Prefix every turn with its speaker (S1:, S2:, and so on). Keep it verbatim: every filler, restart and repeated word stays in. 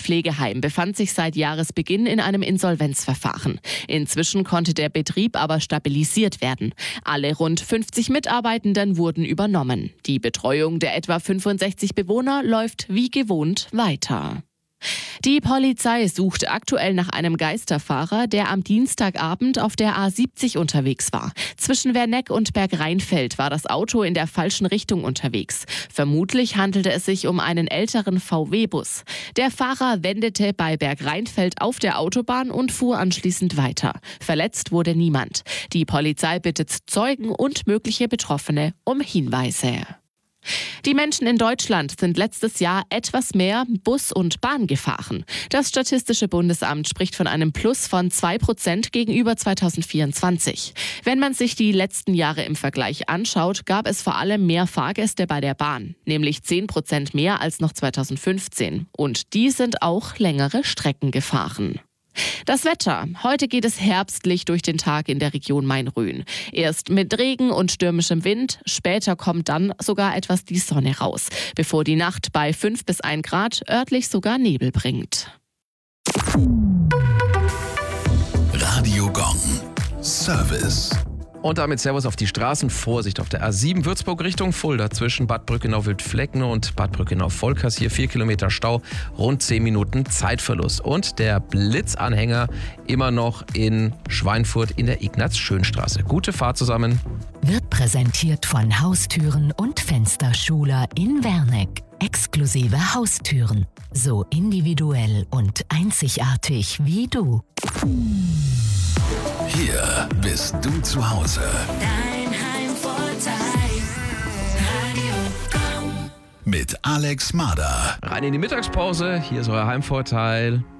S1: Pflegeheim befand sich seit Jahresbeginn in einem Insolvenzverfahren. Inzwischen konnte der Betrieb aber stabilisiert werden. Alle rund fünfzig Mitarbeitenden wurden übernommen. Die Betreuung der etwa fünfundsechzig Bewohner läuft wie gewohnt weiter. Die Polizei sucht aktuell nach einem Geisterfahrer, der am Dienstagabend auf der A siebzig unterwegs war. Zwischen Werneck und Bergrheinfeld war das Auto in der falschen Richtung unterwegs. Vermutlich handelte es sich um einen älteren V W-Bus. Der Fahrer wendete bei Bergrheinfeld auf der Autobahn und fuhr anschließend weiter. Verletzt wurde niemand. Die Polizei bittet Zeugen und mögliche Betroffene um Hinweise. Die Menschen in Deutschland sind letztes Jahr etwas mehr Bus und Bahn gefahren. Das Statistische Bundesamt spricht von einem Plus von zwei Prozent gegenüber zweitausendvierundzwanzig. Wenn man sich die letzten Jahre im Vergleich anschaut, gab es vor allem mehr Fahrgäste bei der Bahn, nämlich zehn Prozent mehr als noch zweitausendfünfzehn. Und die sind auch längere Strecken gefahren. Das Wetter. Heute geht es herbstlich durch den Tag in der Region Main-Rhön. Erst mit Regen und stürmischem Wind, später kommt dann sogar etwas die Sonne raus, bevor die Nacht bei fünf bis ein Grad örtlich sogar Nebel bringt.
S2: Radio Gong. Service.
S3: Und damit Servus auf die Straßen. Vorsicht auf der A sieben Würzburg Richtung Fulda zwischen Bad Brückenau-Wildflecken und Bad Brückenau-Vollkers. Hier vier Kilometer Stau, rund zehn Minuten Zeitverlust. Und der Blitzanhänger immer noch in Schweinfurt in der Ignaz-Schön-Straße. Gute Fahrt zusammen.
S4: Wird präsentiert von Haustüren und Fensterschuler in Werneck. Exklusive Haustüren. So individuell und einzigartig wie du.
S2: Hier bist du zu Hause.
S5: Dein Heimvorteil. Radio Gong.
S2: Mit Alex Mader.
S3: Rein in die Mittagspause. Hier ist euer Heimvorteil.